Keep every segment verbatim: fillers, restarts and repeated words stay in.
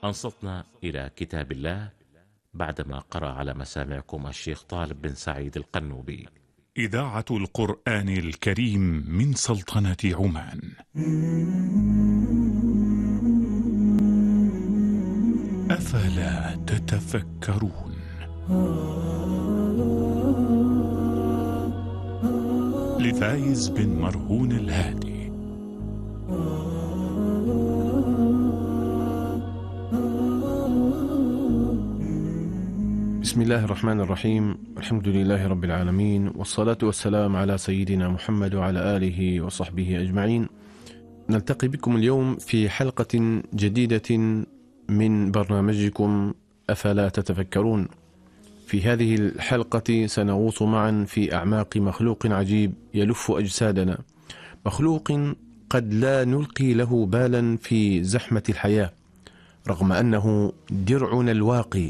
أنصتنا إلى كتاب الله بعدما قرأ على مسامعكم الشيخ طالب بن سعيد القنوبي. إذاعة القرآن الكريم من سلطنة عمان. أفلا تتفكرون؟ لفايز بن مرهون الهادي. بسم الله الرحمن الرحيم، الحمد لله رب العالمين، والصلاة والسلام على سيدنا محمد وعلى آله وصحبه أجمعين. نلتقي بكم اليوم في حلقة جديدة من برنامجكم أفلا تتفكرون. في هذه الحلقة سنغوص معا في أعماق مخلوق عجيب يلف أجسادنا، مخلوق قد لا نلقي له بالا في زحمة الحياة، رغم أنه درعنا الواقي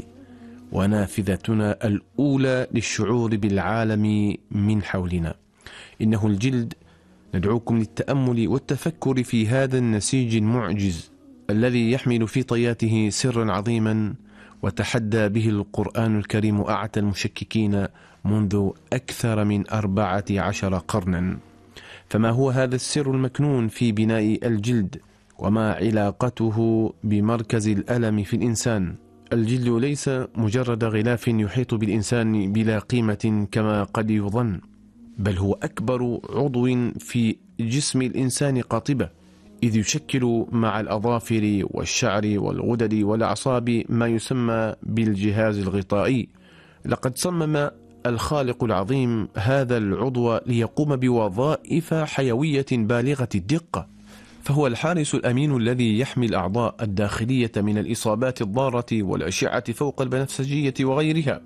ونافذتنا الأولى للشعور بالعالم من حولنا. إنه الجلد. ندعوكم للتأمل والتفكر في هذا النسيج المعجز الذي يحمل في طياته سرا عظيما، وتحدى به القرآن الكريم أعتى المشككين منذ أكثر من أربعة عشر قرنا. فما هو هذا السر المكنون في بناء الجلد؟ وما علاقته بمركز الألم في الإنسان؟ الجلد ليس مجرد غلاف يحيط بالإنسان بلا قيمة كما قد يظن، بل هو أكبر عضو في جسم الإنسان قاطبة، إذ يشكل مع الأظافر والشعر والغدد والأعصاب ما يسمى بالجهاز الغطائي. لقد صمم الخالق العظيم هذا العضو ليقوم بوظائف حيوية بالغة الدقة، فهو الحارس الأمين الذي يحمي الأعضاء الداخلية من الإصابات الضارة والأشعة فوق البنفسجية وغيرها،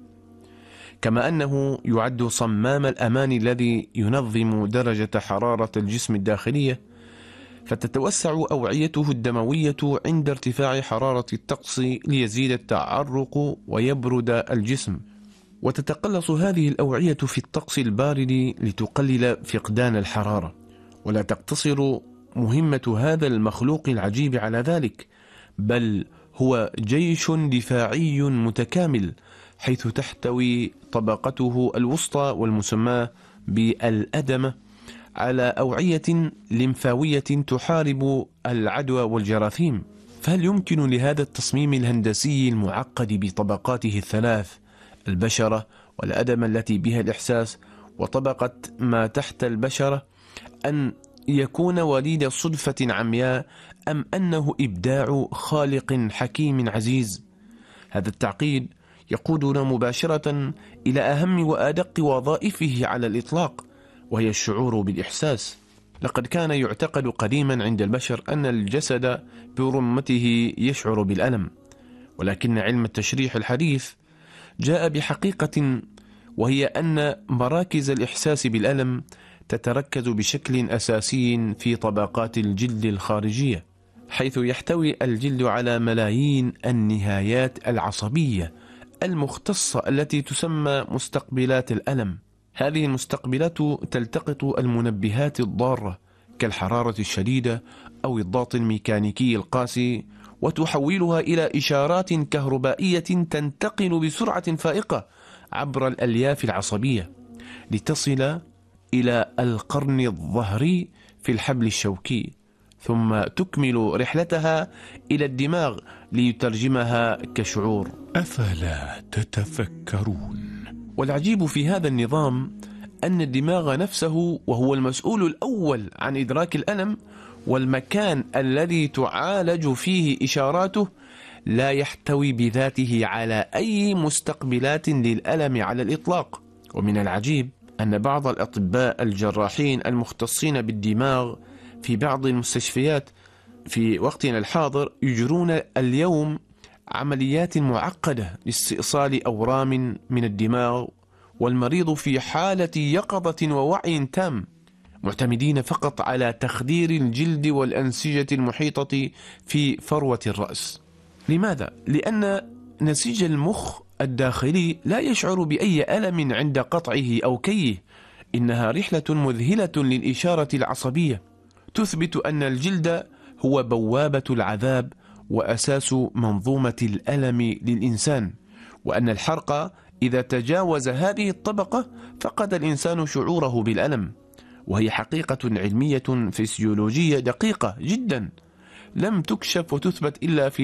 كما أنه يعد صمام الأمان الذي ينظم درجة حرارة الجسم الداخلية، فتتوسع أوعيته الدموية عند ارتفاع حرارة الطقس ليزيد التعرق ويبرد الجسم، وتتقلص هذه الأوعية في الطقس البارد لتقلل فقدان الحرارة. ولا تقتصر مهمة هذا المخلوق العجيب على ذلك، بل هو جيش دفاعي متكامل، حيث تحتوي طبقته الوسطى والمسماة بالأدمة على أوعية لمفاوية تحارب العدوى والجراثيم. فهل يمكن لهذا التصميم الهندسي المعقد بطبقاته الثلاث، البشرة والأدمة التي بها الإحساس وطبقة ما تحت البشرة، أن يكون وليد صدفة عمياء، أم أنه إبداع خالق حكيم عزيز؟ هذا التعقيد يقودنا مباشرة إلى أهم وأدق وظائفه على الإطلاق، وهي الشعور بالإحساس. لقد كان يعتقد قديما عند البشر أن الجسد برمته يشعر بالألم، ولكن علم التشريح الحديث جاء بحقيقة، وهي أن مراكز الإحساس بالألم تتركز بشكل أساسي في طبقات الجلد الخارجية، حيث يحتوي الجلد على ملايين النهايات العصبية المختصة التي تسمى مستقبلات الألم. هذه المستقبلات تلتقط المنبهات الضارة كالحرارة الشديدة أو الضغط الميكانيكي القاسي، وتحولها إلى إشارات كهربائية تنتقل بسرعة فائقة عبر الألياف العصبية لتصل إلى القرن الظهري في الحبل الشوكي، ثم تكمل رحلتها إلى الدماغ ليترجمها كشعور. أفلا تتفكرون؟ والعجيب في هذا النظام أن الدماغ نفسه، وهو المسؤول الأول عن إدراك الألم والمكان الذي تعالج فيه إشاراته، لا يحتوي بذاته على أي مستقبلات للألم على الإطلاق. ومن العجيب أن بعض الأطباء الجراحين المختصين بالدماغ في بعض المستشفيات في وقتنا الحاضر يجرون اليوم عمليات معقدة لاستئصال أورام من الدماغ، والمريض في حالة يقظة ووعي تام، معتمدين فقط على تخدير الجلد والأنسجة المحيطة في فروة الرأس. لماذا؟ لأن نسيج المخ الداخلي لا يشعر بأي ألم عند قطعه أو كيه. إنها رحلة مذهلة للإشارة العصبية تثبت أن الجلد هو بوابة العذاب وأساس منظومة الألم للإنسان، وأن الحرق إذا تجاوز هذه الطبقة فقد الإنسان شعوره بالألم، وهي حقيقة علمية فسيولوجية دقيقة جدا لم تكشف وتثبت إلا في